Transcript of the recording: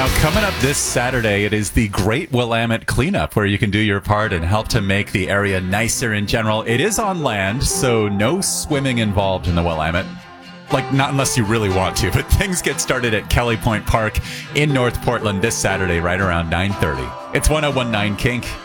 Now, coming up this Saturday, it is the Great Willamette Cleanup, where you can do your part and help to make the area nicer in general. It is on land, so no swimming involved in the Willamette. Like, not unless you really want to, but things get started at Kelly Point Park in North Portland this Saturday, right around 9:30. It's 101.9 Kink.